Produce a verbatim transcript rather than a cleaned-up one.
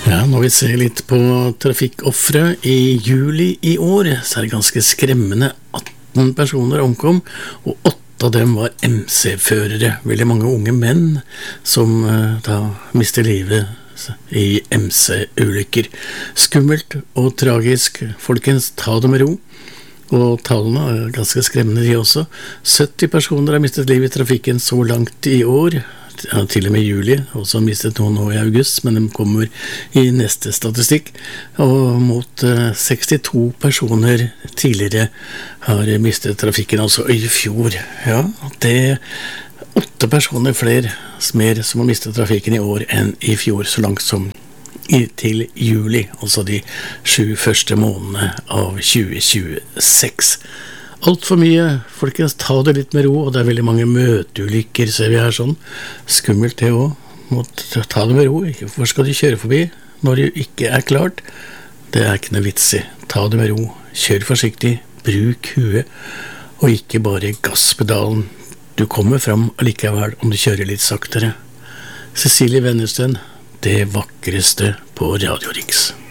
Ja, når vi ser litt på trafikkoffre i juli i år, så er det ganske skremmende. atten personer omkom, og åtte av dem var M C-førere. Veldig mange unge menn som uh, da mister livet i M C-ulykker. Skummelt og tragisk. Folkens, ta det med ro. Og tallene er ganske skremmende de også. sytti personer har mistet livet i trafikken så langt i år. Ja, til og med i juli, og så mistet noen nå i august, men de kommer i neste statistikk, og mot uh, sekstito personer tidligere har mistet trafikken, altså i fjor. Ja, det er åtte personer flere mer som har mistet trafikken i år enn i fjor, så langt som i, til juli, altså de sju første månedene av tjue tjueseks. Alt for mye, folkens, ta det litt med ro, og det er veldig mange møteulykker, ser vi her sånn. Skummelt det også, må ta det med ro. Hvorfor skal du kjøre forbi når det ikke er klart? Det er ikke noe vits i. Ta det med ro, kjør forsiktig, bruk huet, og ikke bare gasspedalen. Du kommer fram allikevel om du kjører litt saktere. Cecilie Wennersten, det vakreste på Radio Riks.